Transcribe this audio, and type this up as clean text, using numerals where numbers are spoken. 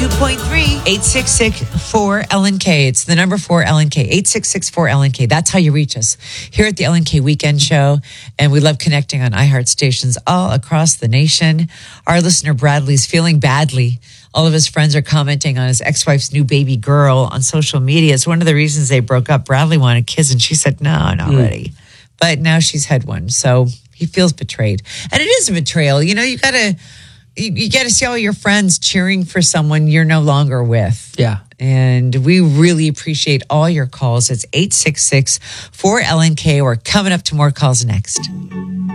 102.3, 866-4LNK. It's the number 4LNK, 866-4LNK. That's how you reach us here at the LNK Weekend Show. And we love connecting on iHeart stations all across the nation. Our listener Bradley's feeling badly. All of his friends are commenting on his ex-wife's new baby girl on social media. It's one of the reasons they broke up. Bradley wanted kids, and she said, no, not ready. But now she's had one, so he feels betrayed. And it is a betrayal. You know, you gotta see all your friends cheering for someone you're no longer with. Yeah. And we really appreciate all your calls. It's 866-4LNK. We're coming up to more calls next.